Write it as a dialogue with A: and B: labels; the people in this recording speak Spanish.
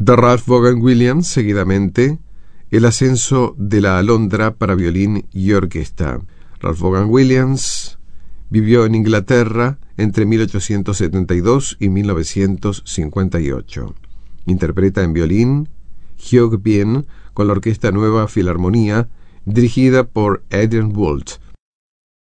A: de Ralph Vaughan Williams, seguidamente, El ascenso de la alondra para violín y orquesta. Ralph Vaughan Williams vivió en Inglaterra entre 1872 y 1958. Interpreta en violín Hugh Bien con la Orquesta Nueva Filarmonía, dirigida por Adrian Wolt.